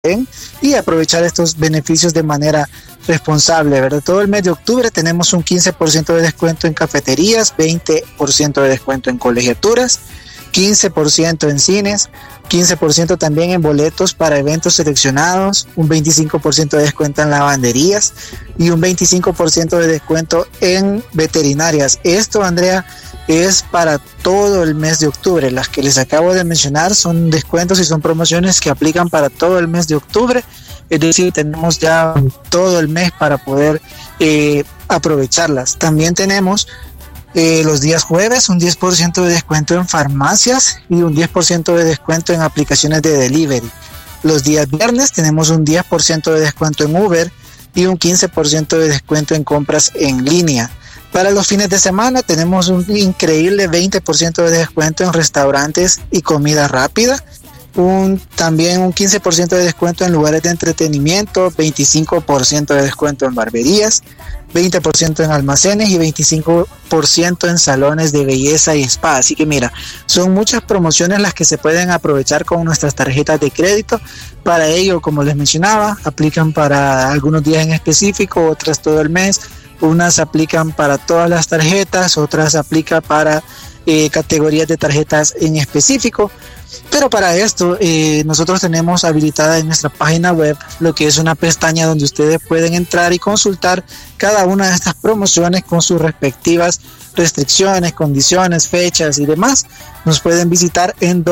y aprovechar estos beneficios de manera responsable, ¿verdad? Todo el mes de octubre tenemos un 15% de descuento en cafeterías, 20% de descuento en colegiaturas, 15% en cines, 15% también en boletos para eventos seleccionados, un 25% de descuento en lavanderías y un 25% de descuento en veterinarias. Esto, Andrea, es para todo el mes de octubre. Las que les acabo de mencionar son descuentos y son promociones que aplican para todo el mes de octubre. Es decir, tenemos ya todo el mes para poder aprovecharlas. También tenemos los días jueves un 10% de descuento en farmacias y un 10% de descuento en aplicaciones de delivery. Los días viernes tenemos un 10% de descuento en Uber y un 15% de descuento en compras en línea. Para los fines de semana tenemos un increíble 20% de descuento en restaurantes y comida rápida. También un 15% de descuento en lugares de entretenimiento, 25% de descuento en barberías, 20% en almacenes y 25% en salones de belleza y spa. Así que mira, son muchas promociones las que se pueden aprovechar con nuestras tarjetas de crédito. Para ello, como les mencionaba, aplican para algunos días en específico, otras todo el mes. Unas aplican para todas las tarjetas, otras aplican para categorías de tarjetas en específico. Pero para esto nosotros tenemos habilitada en nuestra página web lo que es una pestaña donde ustedes pueden entrar y consultar cada una de estas promociones con sus respectivas restricciones, condiciones, fechas y demás. Nos pueden visitar en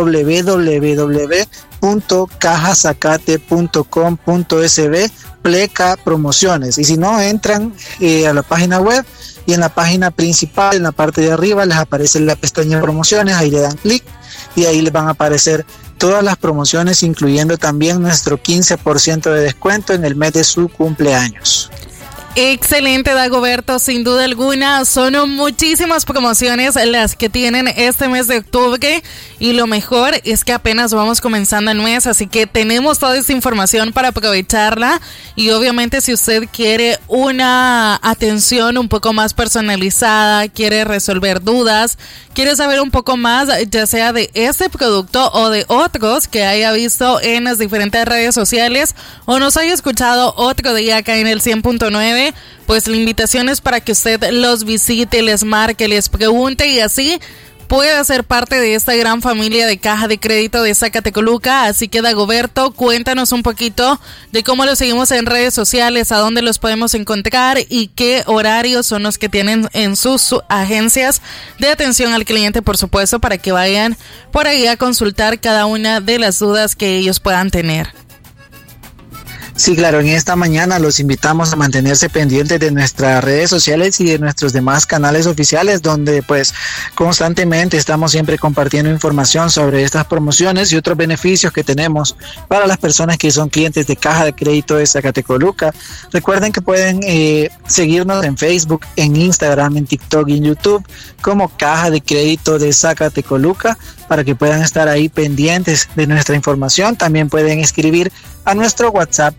www.cajazacate.com.sb pleca promociones, y si no, entran a la página web y en la página principal, en la parte de arriba, les aparece la pestaña promociones. Ahí le dan clic y ahí les van a aparecer todas las promociones, incluyendo también nuestro 15% de descuento en el mes de su cumpleaños. Excelente, Dagoberto, sin duda alguna. Son muchísimas promociones las que tienen este mes de octubre y lo mejor es que apenas vamos comenzando el mes, así que tenemos toda esta información para aprovecharla. Y obviamente si usted quiere una atención un poco más personalizada, quiere resolver dudas, quiere saber un poco más ya sea de este producto o de otros que haya visto en las diferentes redes sociales o nos haya escuchado otro día acá en el 100.9, pues la invitación es para que usted los visite, les marque, les pregunte y así pueda ser parte de esta gran familia de Caja de Crédito de Zacatecoluca. Así que, Dagoberto, cuéntanos un poquito de cómo los seguimos en redes sociales, a dónde los podemos encontrar y qué horarios son los que tienen en sus agencias de atención al cliente, por supuesto, para que vayan por ahí a consultar cada una de las dudas que ellos puedan tener. Sí, claro, en esta mañana los invitamos a mantenerse pendientes de nuestras redes sociales y de nuestros demás canales oficiales, donde pues constantemente estamos siempre compartiendo información sobre estas promociones y otros beneficios que tenemos para las personas que son clientes de Caja de Crédito de Zacatecoluca. Recuerden que pueden seguirnos en Facebook, en Instagram, en TikTok y en YouTube como Caja de Crédito de Zacatecoluca, para que puedan estar ahí pendientes de nuestra información. También pueden escribir a nuestro WhatsApp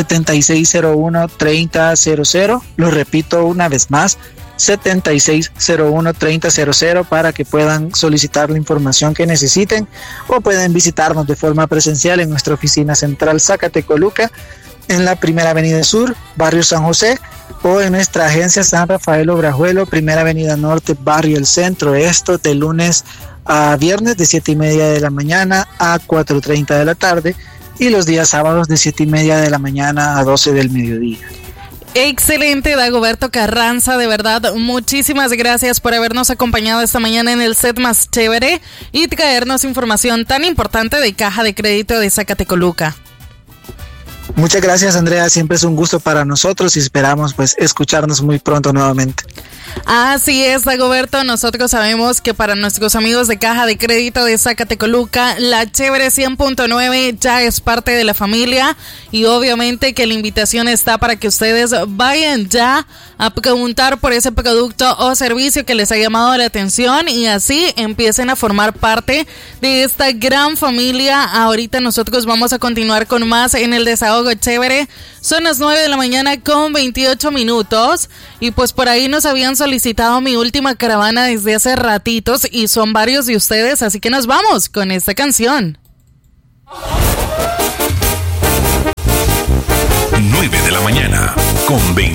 7601-3000. Lo repito una vez más, 7601-3000, para que puedan solicitar la información que necesiten, o pueden visitarnos de forma presencial en nuestra oficina central Zacatecoluca, en la Primera Avenida Sur, Barrio San José, o en nuestra agencia San Rafael Obrajuelo, Primera Avenida Norte, Barrio El Centro. Esto de lunes a viernes de 7:30 de la mañana a 4:30 de la tarde, y los días sábados de 7:30 de la mañana a 12 del mediodía. Excelente, Dagoberto Carranza, de verdad, muchísimas gracias por habernos acompañado esta mañana en el set más chévere y traernos información tan importante de Caja de Crédito de Zacatecoluca. Muchas gracias, Andrea, siempre es un gusto para nosotros y esperamos pues escucharnos muy pronto nuevamente. Así es, Dagoberto, nosotros sabemos que para nuestros amigos de Caja de Crédito de Zacatecoluca, la chévere 100.9 ya es parte de la familia y obviamente que la invitación está para que ustedes vayan ya a preguntar por ese producto o servicio que les ha llamado la atención y así empiecen a formar parte de esta gran familia. Ahorita nosotros vamos a continuar con más en el Desahogo Chévere. Son las 9 de la mañana con 28 minutos y pues por ahí nos habían solicitado mi última caravana desde hace ratitos y son varios de ustedes, así que nos vamos con esta canción. mañana con